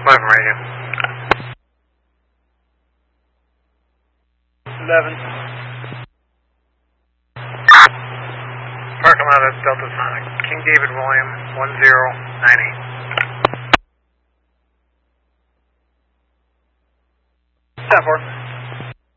Live radio. 11. Parking lot of Delta Sonic. King David William 1098. 10-4.